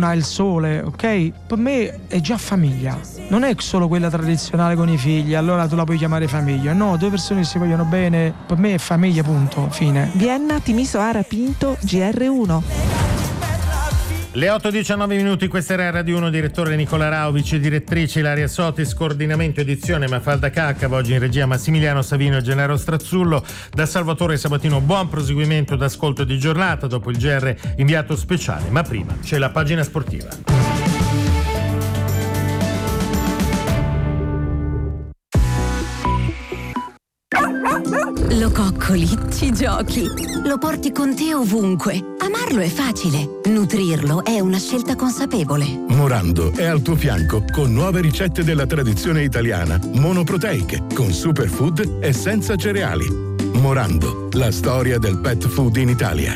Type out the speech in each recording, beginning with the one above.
luna, il sole, ok? Per me è già famiglia, non è solo quella tradizionale con i figli, allora tu la puoi chiamare famiglia. No, due persone che si vogliono bene, per me è famiglia, punto, fine. Vienna, Timisoara, Pinto, GR1. Le 8:19, questa era Radio 1, direttore Nicola Rao, vice direttrice Ilaria Sotis, coordinamento edizione Mafalda Caccava, oggi in regia Massimiliano Savino e Gennaro Strazzullo, da Salvatore Sabatino buon proseguimento d'ascolto di giornata dopo il GR inviato speciale, ma prima c'è la pagina sportiva. Lo coccoli, ci giochi, lo porti con te ovunque. Amarlo è facile, nutrirlo è una scelta consapevole. Morando è al tuo fianco con nuove ricette della tradizione italiana, monoproteiche, con superfood e senza cereali. Morando, la storia del pet food in Italia.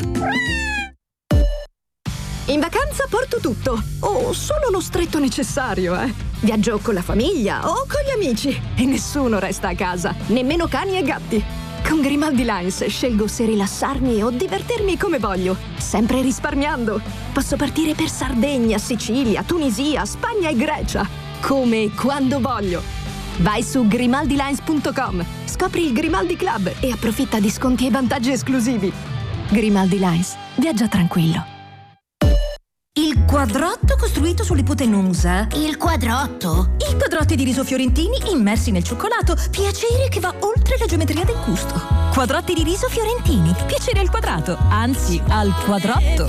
In vacanza porto tutto, o solo lo stretto necessario, Viaggio con la famiglia o con gli amici e nessuno resta a casa, nemmeno cani e gatti. Con Grimaldi Lines scelgo se rilassarmi o divertirmi come voglio, sempre risparmiando. Posso partire per Sardegna, Sicilia, Tunisia, Spagna e Grecia, come e quando voglio. Vai su grimaldilines.com, scopri il Grimaldi Club e approfitta di sconti e vantaggi esclusivi. Grimaldi Lines, viaggia tranquillo. Il quadrotto costruito sull'ipotenusa. Il quadrotto? I quadrotti di riso fiorentini immersi nel cioccolato. Piacere che va oltre la geometria del gusto. Quadrotti di riso fiorentini. Piacere al quadrato, anzi al quadrotto.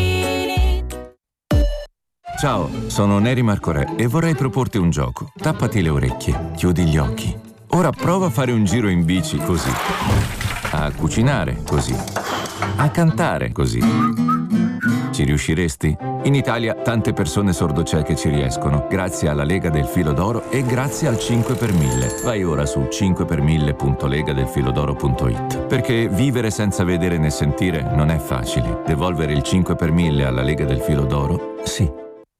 Ciao, sono Neri Marco Re e vorrei proporti un gioco. Tappati le orecchie, chiudi gli occhi. Ora prova a fare un giro in bici così. A cucinare così. A cantare così. Ci riusciresti? In Italia tante persone sordocieche ci riescono, grazie alla Lega del Filo d'Oro e grazie al 5 per 1000. Vai ora su 5per1000.legadelfilodoro.it. Perché vivere senza vedere né sentire non è facile. Devolvere il 5 per 1000 alla Lega del Filo d'Oro, sì.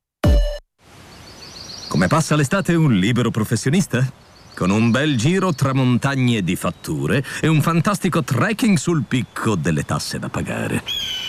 Come passa l'estate un libero professionista? Con un bel giro tra montagne di fatture e un fantastico trekking sul picco delle tasse da pagare.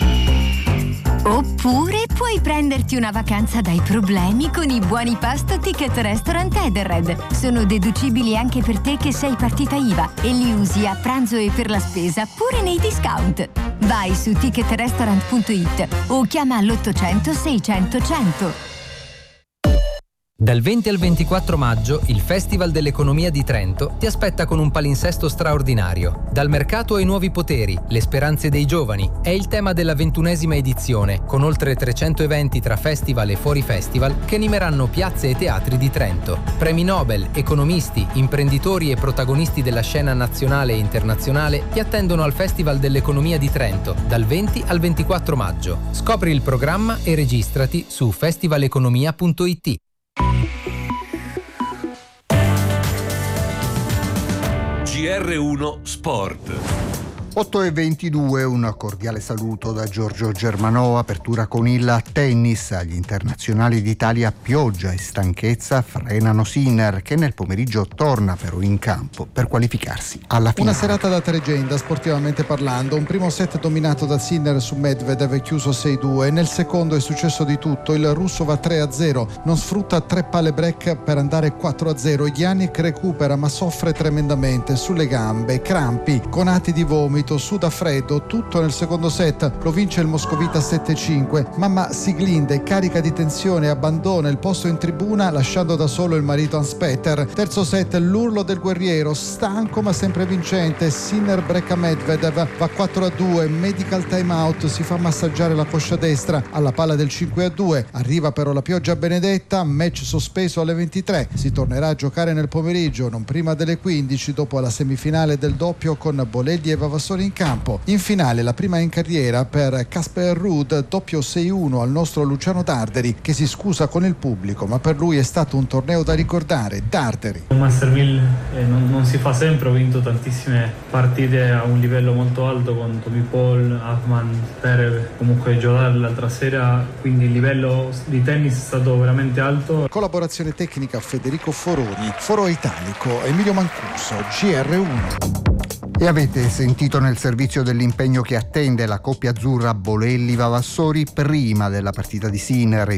Oppure puoi prenderti una vacanza dai problemi con i buoni pasto Ticket Restaurant Edenred. Sono deducibili anche per te che sei partita IVA e li usi a pranzo e per la spesa pure nei discount. Vai su ticketrestaurant.it o chiama l'800 600 100. Dal 20 al 24 maggio il Festival dell'Economia di Trento ti aspetta con un palinsesto straordinario. Dal mercato ai nuovi poteri, le speranze dei giovani è il tema della 21ª edizione, con oltre 300 eventi tra festival e fuori festival che animeranno piazze e teatri di Trento. Premi Nobel, economisti, imprenditori e protagonisti della scena nazionale e internazionale ti attendono al Festival dell'Economia di Trento dal 20 al 24 maggio. Scopri il programma e registrati su festivaleconomia.it. GR1 Sport. 8:22, un cordiale saluto da Giorgio Germanò. Apertura con il tennis. Agli internazionali d'Italia pioggia e stanchezza frenano Sinner, che nel pomeriggio torna però in campo per qualificarsi alla finale. Una serata da tregenda sportivamente parlando. Un primo set dominato da Sinner su Medvedev, chiuso 6-2. Nel secondo è successo di tutto. Il russo va 3-0, non sfrutta 3 palle break per andare 4-0. Jannik recupera ma soffre tremendamente sulle gambe, crampi, conati di vomito, suda freddo, tutto nel secondo set. Lo vince il moscovita 7-5. Mamma Siglinde, carica di tensione, abbandona il posto in tribuna lasciando da solo il marito Hans Peter. Terzo set, l'urlo del guerriero, stanco ma sempre vincente. Sinner brecca Medvedev, va 4-2, medical time out, si fa massaggiare la coscia destra alla palla del 5-2. Arriva però la pioggia benedetta, match sospeso alle 23. Si tornerà a giocare nel pomeriggio, non prima delle 15, dopo la semifinale del doppio con Bolelli e Vavassori in campo. In finale la prima in carriera per Casper Ruud, doppio 6-1 al nostro Luciano Darderi, che si scusa con il pubblico, ma per lui è stato un torneo da ricordare. Darderi: un Master 1000 non si fa sempre, ho vinto tantissime partite a un livello molto alto con Tommy Paul, Hoffman, Zverev, comunque giocare l'altra sera, quindi il livello di tennis è stato veramente alto. Collaborazione tecnica Federico Foroni, Foro Italico, Emilio Mancuso, GR1. E avete sentito nel servizio dell'impegno che attende la coppia azzurra Bolelli-Vavassori prima della partita di Sinner.